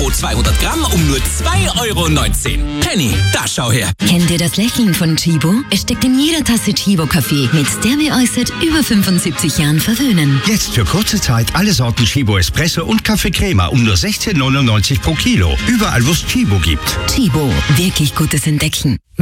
Chibo 200 Gramm um nur 2,19 €. Penny, da schau her. Kennt ihr das Lächeln von Chibo? Es steckt in jeder Tasse Chibo-Kaffee, mit der wir euch seit über 75 Jahren verwöhnen. Jetzt für kurze Zeit alle Sorten Chibo Espresso und Kaffee Crema um nur 16,99 € pro Kilo. Überall, wo es Chibo gibt. Chibo, wirklich gutes Entdecken.